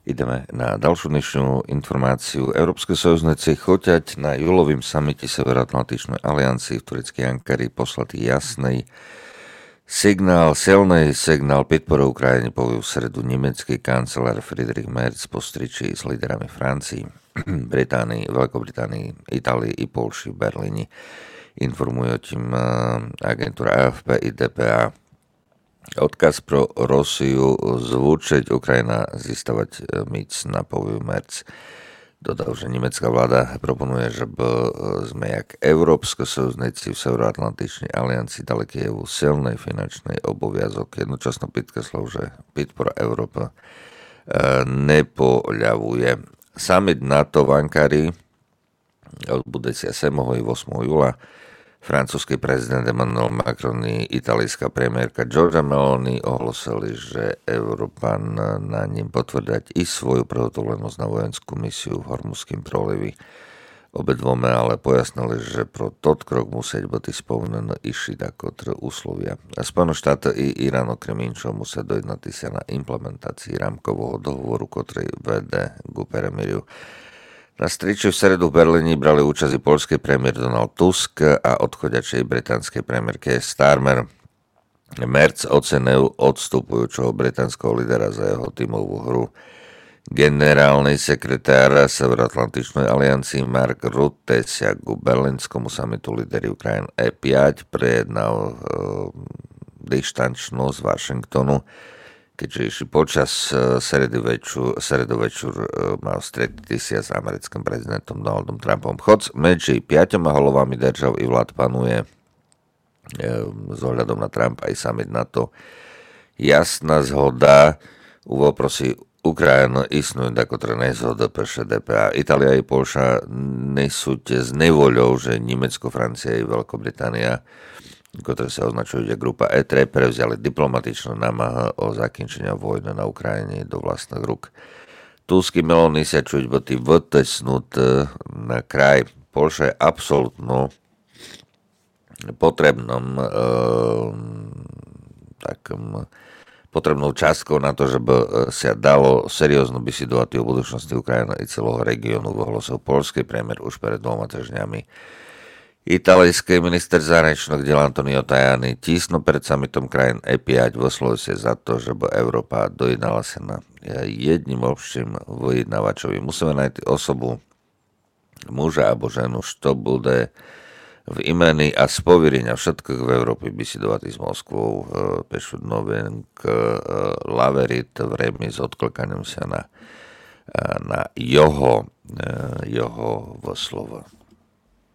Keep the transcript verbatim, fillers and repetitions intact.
Ideme na ďalšiu dnešnú informáciu. Európske sojuzneci choťať na júlovým samite Severoatlantičnej aliancii v tureckej Ankari poslať jasný signál, silný signál podporu Ukrajine povie v sredu nemecký kancelár Friedrich Merz po striči s líderami Francii, Británii, Veľkobritánii, Itálii i Polši v Berlíne. Informuje o tým agentúra á ef pé i dé pé á. Odkaz pro Rosiju zvučiť Ukrajina zístavať mic na povie Merz. Dodal, že nemecká vláda proponuje, že by sme jak európske sojuzneci v Severoatlantičnej aliancii dali Kijevu silnej finančnej oboviazok. Jednočasno podkreslil, že podpora Európa nepoľavuje. Summit NATO v Ankari odbude sa sedmého i ôsmeho júla. Francúzsky prezident Emmanuel Macron i italijská premiérka Giorgia Meloni ohlasili, že Európa na ním potvrdať i svoju prehotovenosť na vojenskú misiu v Hormuzském prolivi. Obedvome ale pojasnili, že pro tot krok musieť byť splnené i šita, ktoré uslovia. Spojené štáty i Irán okrem inčo musia dojednať sa na implementácii rámkového dohovoru, ktorý vede k peremiriu. Na striči v sredu v Berlíne brali účasť i poľský premiér Donald Tusk a odchodiačej britanskej premiérke Starmer. Merz ocenil odstupujúceho britanského lídera za jeho tímovú hru. Generálny sekretár Severoatlantičnej aliancii Mark Rutte sa ku berlínskému samitu líderi Ukrajiny é päť prejednal e, dištančno z Washingtonu, keďže išli počas sredu večer, sredu večer mal stretnúť sa s americkým prezidentom Donaldom Trumpom. Chod medzi piatoma hlavami držav i vlád panuje s ohľadom na Trump aj summit NATO. Jasná zhoda u voprosí Ukrajinu istnúť, ako to nezhoda pé dé pé á. Itália i Polša nesúť s nevoľou, že Nemecko, Francia i Veľkobritánia, ktoré sa označujú ako grupa é tri, prevzali diplomatičnú námahu o zakončenia vojny na Ukrajine do vlastných rúk. Tusk i Meloni sa čuť boli vytesnúť na kraj. Polša je absolútno potrebnom e, takom potrebnou častkou na to, že by sa dalo serióznu besiedovať o budúcnosti Ukrajiny i celého regiónu, vyhlásil poľský premiér už pred dvoma týždňami. Italijský minister zahraničných diel Antonio Tajani tísno pred summitom krajín é päť vyslovil sa za to, že by Európa dojednala sa na jedným obším vyjednávačovi. Musíme nájsť osobu, muža alebo ženu, što bude v imení a z poverenia všetkých v Európe besedovať s Moskvou, píšu novink Laverit v Remi s odklikaním sa na, na jeho, jeho vyslovo.